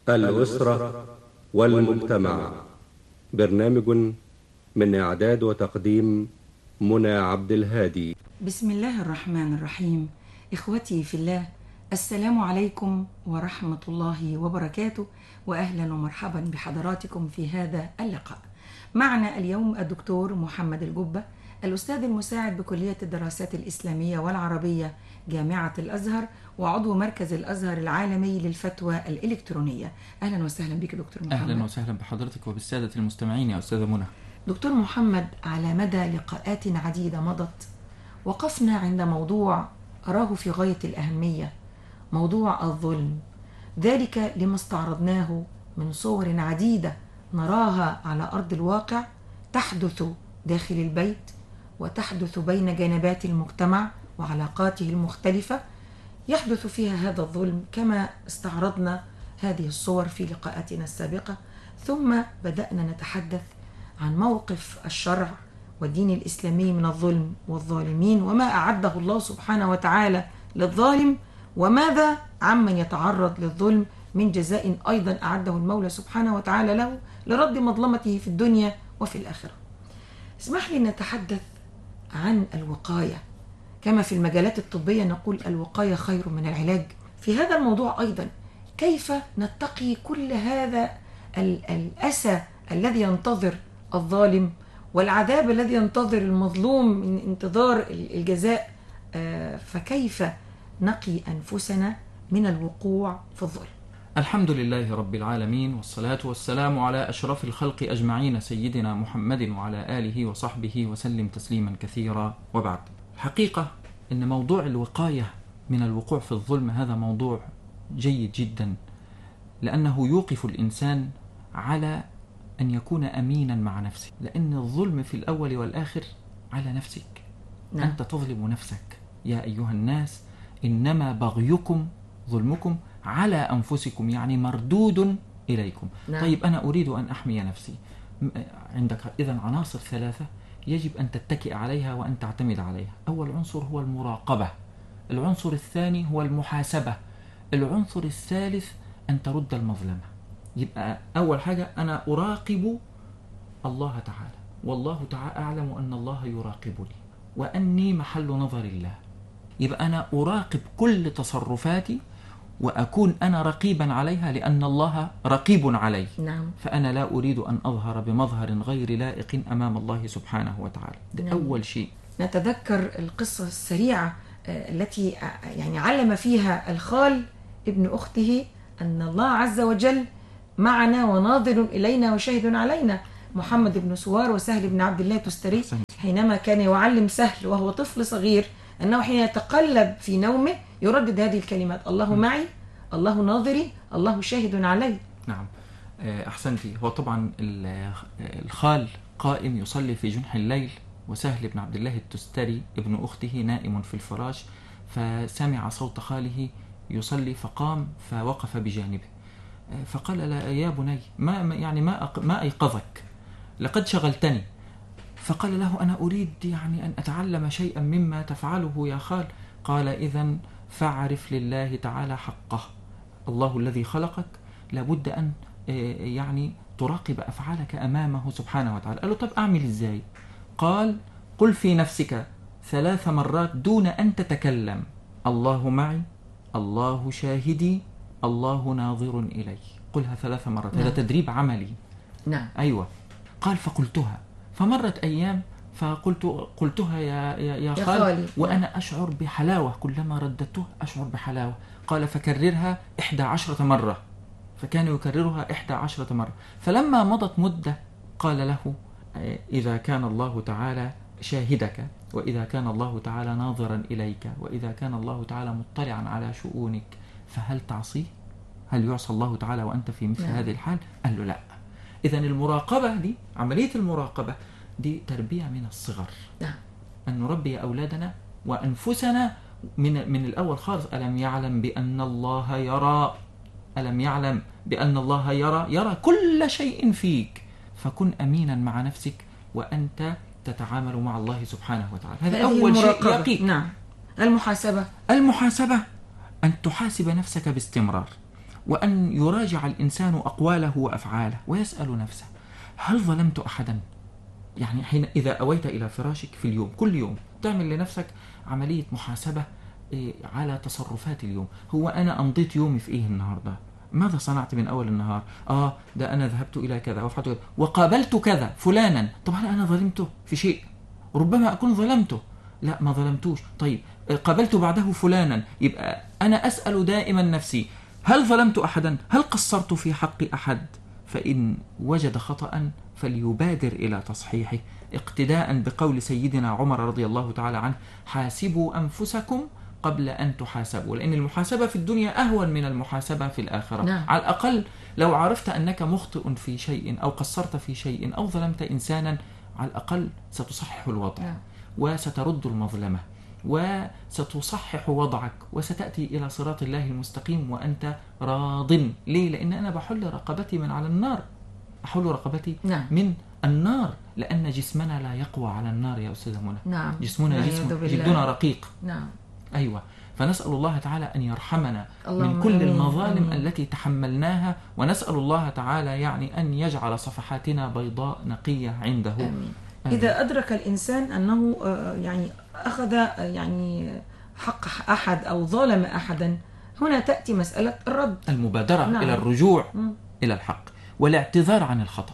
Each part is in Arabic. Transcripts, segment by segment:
الأسرة والمجتمع. برنامج من إعداد وتقديم منى عبد الهادي. بسم الله الرحمن الرحيم. إخوتي في الله، السلام عليكم ورحمة الله وبركاته، وأهلا ومرحبا بحضراتكم في هذا اللقاء. معنا اليوم الدكتور محمد الجبة، الأستاذ المساعد بكلية الدراسات الإسلامية والعربية جامعة الأزهر، وعضو مركز الأزهر العالمي للفتوى الإلكترونية. أهلا وسهلا بك دكتور محمد. أهلا وسهلا بحضرتك وبالسادة المستمعين يا أستاذة منى. دكتور محمد، على مدى لقاءات عديدة مضت وقفنا عند موضوع أراه في غاية الأهمية، موضوع الظلم، ذلك لما استعرضناه من صور عديدة نراها على أرض الواقع تحدث داخل البيت وتحدث بين جانبات المجتمع وعلاقاته المختلفة، يحدث فيها هذا الظلم كما استعرضنا هذه الصور في لقاءاتنا السابقة. ثم بدأنا نتحدث عن موقف الشرع والدين الإسلامي من الظلم والظالمين، وما أعده الله سبحانه وتعالى للظالم، وماذا عمن يتعرض للظلم من جزاء أيضا أعده المولى سبحانه وتعالى له لرد مظلمته في الدنيا وفي الآخرة. اسمح لي نتحدث عن الوقاية، كما في المجالات الطبية نقول الوقاية خير من العلاج. في هذا الموضوع أيضا كيف نتقي كل هذا الأسى الذي ينتظر الظالم والعذاب الذي ينتظر المظلوم من انتظار الجزاء، فكيف نقي أنفسنا من الوقوع في الظلم؟ الحمد لله رب العالمين، والصلاة والسلام على أشرف الخلق أجمعين سيدنا محمد وعلى آله وصحبه وسلم تسليما كثيرا. وبعد، الحقيقة أن موضوع الوقاية من الوقوع في الظلم هذا موضوع جيد جدا، لأنه يوقف الإنسان على أن يكون أمينا مع نفسه، لأن الظلم في الأول والآخر على نفسك. نعم. أنت تظلم نفسك. يا أيها الناس إنما بغيكم ظلمكم على أنفسكم، يعني مردود إليكم. نعم. طيب أنا أريد أن أحمي نفسي. عندك إذن عناصر ثلاثة يجب أن تتكئ عليها وأن تعتمد عليها. أول عنصر هو المراقبة، العنصر الثاني هو المحاسبة، العنصر الثالث أن ترد المظلمة. يبقى أول حاجة أنا أراقب الله تعالى، والله تعالى أعلم أن الله يراقبني وأني محل نظر الله. يبقى أنا أراقب كل تصرفاتي وأكون أنا رقيبا عليها، لأن الله رقيب علي. نعم. فأنا لا أريد أن أظهر بمظهر غير لائق أمام الله سبحانه وتعالى. ده نعم. أول شيء. نتذكر القصة السريعة التي يعني علم فيها الخال ابن أخته أن الله عز وجل معنا وناظر إلينا وشاهد علينا، محمد بن سوار وسهل بن عبد الله تستري، حينما كان يعلم سهل وهو طفل صغير أنه حين يتقلب في نومه يردد هذه الكلمات: الله معي، الله ناظري، الله شاهد علي. نعم، أحسنتي. هو طبعا الخال قائم يصلي في جنح الليل، وسهل بن عبد الله التستري ابن أخته نائم في الفراش، فسمع صوت خاله يصلي فقام فوقف بجانبه، فقال: لا يا بني، ما أيقظك؟ لقد شغلتني. فقال له: أنا أريد أن أتعلم شيئا مما تفعله يا خال. قال: إذن فاعرف لله تعالى حقه. الله الذي خلقك لابد أن تراقب أفعالك أمامه سبحانه وتعالى. قال له: طب أعمل إزاي؟ قال: قل في نفسك 3 مرات دون أن تتكلم: الله معي، الله شاهدي، الله ناظر إلي. قلها 3 مرات. نعم. هذا تدريب عملي. نعم. أيوة. قال: فقلتها، فمرت أيام قلتها يا خالي، وأنا أشعر بحلاوة، كلما رددته أشعر بحلاوة. قال: فكررها 11 مرة. فكان يكررها 11 مرة. فلما مضت مدة قال له: إذا كان الله تعالى شاهدك، وإذا كان الله تعالى ناظرا إليك، وإذا كان الله تعالى مطلعا على شؤونك، فهل تعصيه؟ هل يعصى الله تعالى وأنت في مثل هذه الحال؟ قال له: لا. إذن المراقبة دي، عملية المراقبة دي تربية من الصغر. نعم. أن نربي أولادنا وأنفسنا من الأول خالص. ألم يعلم بأن الله يرى؟ ألم يعلم بأن الله يرى كل شيء فيك. فكن أمينا مع نفسك وأنت تتعامل مع الله سبحانه وتعالى. هذا أول شيء يقيك. نعم. المحاسبة أن تحاسب نفسك باستمرار، وأن يراجع الإنسان أقواله وأفعاله ويسأل نفسه: هل ظلمت أحدا؟ يعني حين إذا أويت إلى فراشك في اليوم، كل يوم تعمل لنفسك عملية محاسبة على تصرفات اليوم. هو أنا أمضيت يومي في إيه النهاردة؟ ماذا صنعت من أول النهار؟ ده أنا ذهبت إلى كذا وفعلت كذا وقابلت كذا فلانا. طبعا أنا ظلمته في شيء؟ ربما أكون ظلمته. لا، ما ظلمتوش. طيب قابلت بعده فلانا. يبقى أنا أسأل دائما نفسي: هل ظلمت أحدا؟ هل قصرت في حق أحد؟ فإن وجد خطأ فليبادر إلى تصحيحه، اقتداء بقول سيدنا عمر رضي الله تعالى عنه: حاسبوا أنفسكم قبل أن تحاسبوا، لأن المحاسبة في الدنيا أهون من المحاسبة في الآخرة. نعم. على الأقل لو عرفت أنك مخطئ في شيء أو قصرت في شيء أو ظلمت إنسانا، على الأقل ستصحح الوضع. نعم. وسترد المظلمة وستصحح وضعك وستأتي إلى صراط الله المستقيم وأنت راض. ليه؟ لأن أنا بحل رقبتي من على النار، أحل رقبتي نعم. من النار، لأن جسمنا لا يقوى على النار يا أستاذة منى. نعم. جسمنا جلدنا رقيق. نعم. أيوة. فنسأل الله تعالى أن يرحمنا من كل أمين. المظالم أمين. التي تحملناها، ونسأل الله تعالى يعني أن يجعل صفحاتنا بيضاء نقية عنده. آمين. إذا أدرك الإنسان أنه يعني أخذ يعني حق أحد أو ظلم أحدا، هنا تأتي مسألة الرد، المبادرة. نعم. إلى الرجوع إلى الحق والاعتذار عن الخطأ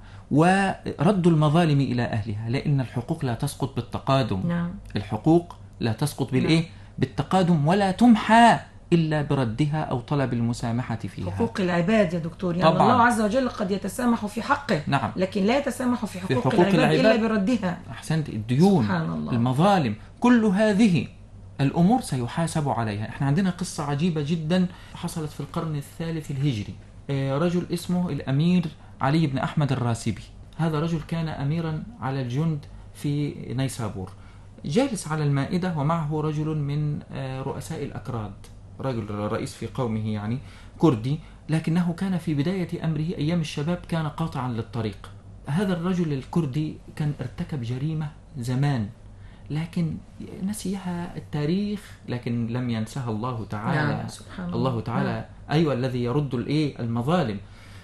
ورد المظالم إلى أهلها، لأن الحقوق لا تسقط بالتقادم. نعم. الحقوق لا تسقط بالإيه؟ بالتقادم، ولا تمحى إلا بردها أو طلب المسامحة فيها. حقوق العباد يا دكتور، يعني طبعاً. الله عز وجل قد يتسامح في حقه، نعم. لكن لا يتسامح في حقوق حقوق العباد إلا العباد. بردها. أحسنت. الديون، سبحان الله. المظالم، كل هذه الأمور سيحاسب عليها. احنا عندنا قصة عجيبة جدا حصلت في القرن الثالث الهجري. رجل اسمه الأمير علي بن أحمد الراسبي. هذا رجل كان أميرا على الجند في نيسابور، جالس على المائدة ومعه رجل من رؤساء الأكراد، رجل رئيس في قومه يعني كردي، لكنه كان في بداية أمره أيام الشباب كان قاطعا للطريق. هذا الرجل الكردي كان ارتكب جريمة زمان، لكن نسيها التاريخ، لكن لم ينسها الله تعالى. نعم. سبحان الله تعالى. أيوة، الذي يرد المظالم.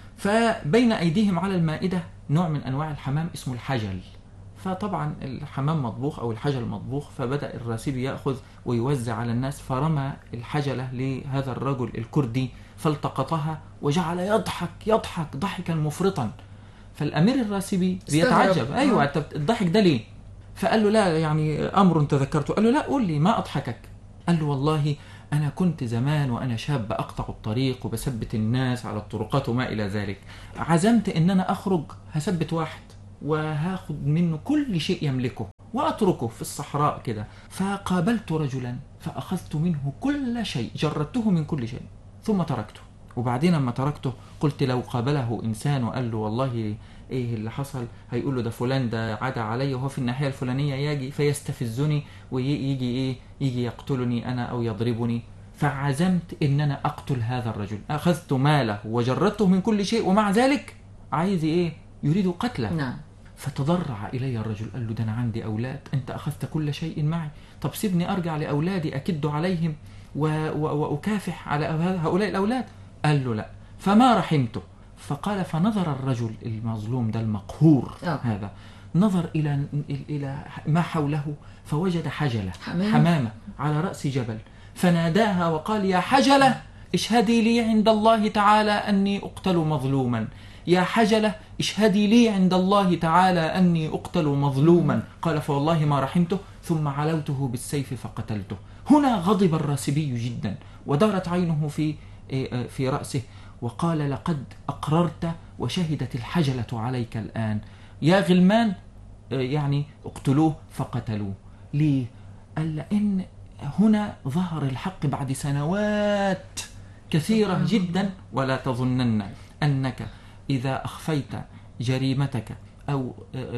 فبين أيديهم على المائدة نوع من أنواع الحمام اسمه الحجل. فطبعا الحمام مطبوخ أو الحجل مطبوخ، فبدأ الراسبي يأخذ ويوزع على الناس، فرمى الحجلة لهذا الرجل الكردي فالتقطها وجعل يضحك ضحكا مفرطا. فالأمير الراسبي بيتعجب: أيوة، الضحك ده ليه؟ فقال له: لا، يعني أمر تذكرته. قال له: لا، قول لي ما أضحكك. قال له: والله أنا كنت زمان وأنا شاب أقطع الطريق وبثبت الناس على الطرقات وما إلى ذلك، عزمت إن أنا أخرج هثبت واحد وهاخد منه كل شيء يملكه وأتركه في الصحراء كده، فقابلت رجلا فأخذت منه كل شيء، جردته من كل شيء ثم تركته. وبعدين لما تركته قلت لو قابله إنسان وقال له والله إيه اللي حصل، هيقول له ده فلان ده عدا علي وهو في الناحية الفلانية، يجي فيستفزني ويجي يجي يقتلني أنا أو يضربني. فعزمت إن أنا أقتل هذا الرجل، أخذت ماله وجردته من كل شيء، ومع ذلك عايز يريد قتله. نعم. فتضرع إلي الرجل، قال له: ده أنا عندي أولاد، أنت أخذت كل شيء معي، طب سيبني أرجع لأولادي أكد عليهم وأكافح على هؤلاء الأولاد. قال له: لا. فما رحمته. فقال: فنظر الرجل المظلوم ده المقهور هذا، نظر إلى ما حوله فوجد حجلة حمامة على رأس جبل، فناداها وقال: يا حجلة اشهدي لي عند الله تعالى أني أقتل مظلوما، يا حجلة اشهدي لي عند الله تعالى أني أقتل مظلوما. قال: فوالله ما رحمته، ثم علوته بالسيف فقتلته. هنا غضب الراسبي جدا ودارت عينه في رأسه وقال: لقد أقررت وشهدت الحجلة عليك الآن، يا غلمان يعني اقتلوه. فقتلوه. ليه؟ قال: لأن هنا ظهر الحق بعد سنوات كثيرة جدا. ولا تظنن أنك إذا أخفيت جريمتك أو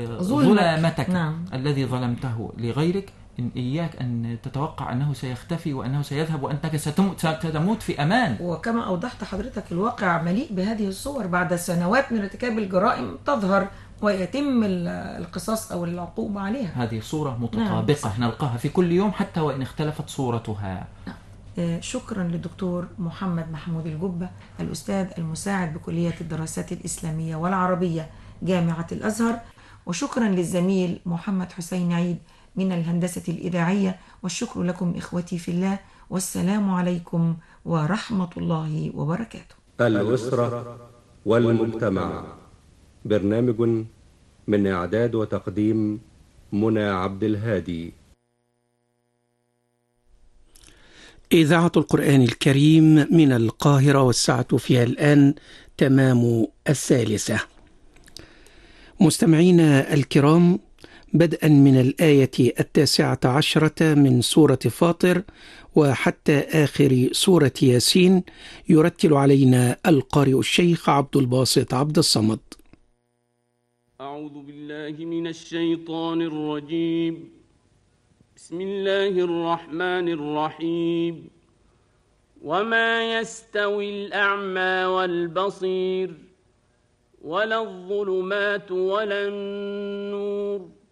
ظلمتك الذي ظلمته لغيرك، إن إياك أن تتوقع أنه سيختفي وأنه سيذهب وأنك ستموت في أمان. وكما أوضحت حضرتك الواقع مليء بهذه الصور، بعد سنوات من ارتكاب الجرائم تظهر ويتم القصاص أو العقوبة عليها. هذه صورة متطابقة نلقاها في كل يوم حتى وإن اختلفت صورتها. شكرا للدكتور محمد محمود الجبة، الأستاذ المساعد بكلية الدراسات الإسلامية والعربية جامعة الأزهر، وشكرا للزميل محمد حسين عيد من الهندسة الإذاعية، والشكر لكم إخوتي في الله، والسلام عليكم ورحمة الله وبركاته. الأسرة والمجتمع، برنامج من إعداد وتقديم منى عبد الهادي. إذاعة القرآن الكريم من القاهرة، والساعة فيها الآن تمام 1:00. مستمعينا الكرام، بدءا من الآية 19 من سورة فاطر وحتى آخر سورة ياسين، يرتل علينا القارئ الشيخ عبد الباسط عبد الصمد. أعوذ بالله من الشيطان الرجيم. بسم الله الرحمن الرحيم. وما يستوي الأعمى والبصير ولا الظلمات ولا النور